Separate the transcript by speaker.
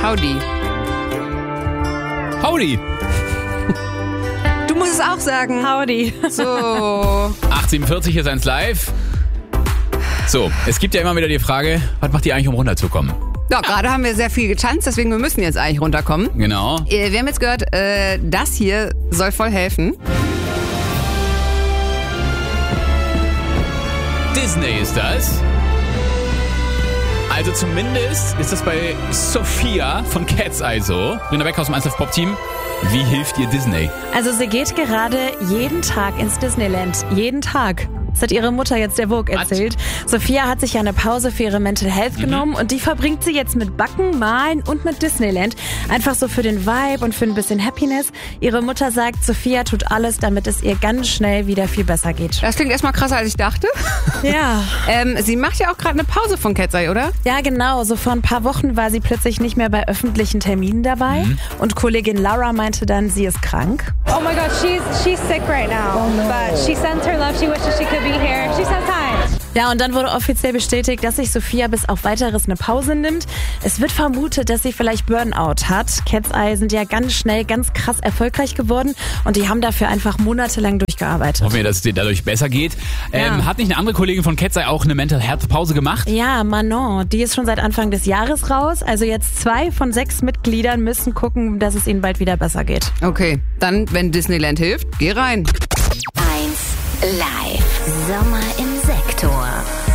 Speaker 1: Howdy.
Speaker 2: Howdy.
Speaker 1: Du musst es auch sagen.
Speaker 3: Howdy.
Speaker 1: So.
Speaker 2: 8:47 hier ist 1 Live. So, es gibt ja immer wieder die Frage, was macht ihr eigentlich, um runterzukommen?
Speaker 1: Ja, gerade haben wir sehr viel getanzt, deswegen wir müssen jetzt eigentlich runterkommen.
Speaker 2: Genau.
Speaker 1: Wir haben jetzt gehört, das hier soll voll helfen.
Speaker 2: Disney ist das. Also zumindest ist das bei Sophia von Cat's Eye so. Brina Beck aus dem 1 Live Pop Team. Wie hilft ihr Disney?
Speaker 3: Also sie geht gerade jeden Tag ins Disneyland. Jeden Tag. Das hat ihre Mutter jetzt der Vogue erzählt. Sophia hat sich ja eine Pause für ihre Mental Health genommen und die verbringt sie jetzt mit Backen, Malen und mit Disneyland. Einfach so für den Vibe und für ein bisschen Happiness. Ihre Mutter sagt, Sophia tut alles, damit es ihr ganz schnell wieder viel besser geht.
Speaker 1: Das klingt erstmal krasser, als ich dachte.
Speaker 3: Ja.
Speaker 1: Sie macht ja auch gerade eine Pause von Cat's Eye, oder?
Speaker 3: Ja, genau. So vor ein paar Wochen war sie plötzlich nicht mehr bei öffentlichen Terminen dabei. Und Kollegin Laura meinte dann, sie ist krank.
Speaker 4: Oh my God, she's sick right now. But she sends her love. She wishes she could be here. She's had time.
Speaker 3: Ja, und dann wurde offiziell bestätigt, dass sich Sophia bis auf Weiteres eine Pause nimmt. Es wird vermutet, dass sie vielleicht Burnout hat. Cat's Eye sind ja ganz schnell ganz krass erfolgreich geworden und die haben dafür einfach monatelang durchgearbeitet.
Speaker 2: Hoffen wir, dass es dir dadurch besser geht.
Speaker 3: Ja.
Speaker 2: Hat nicht eine andere Kollegin von Cat's Eye auch eine Mental Health Pause gemacht?
Speaker 3: Ja, Manon, die ist schon seit Anfang des Jahres raus. Also jetzt 2 von 6 Mitgliedern müssen gucken, dass es ihnen bald wieder besser geht.
Speaker 1: Okay, dann, wenn Disneyland hilft, geh rein.
Speaker 5: 1 Live. Sommer im Sektor.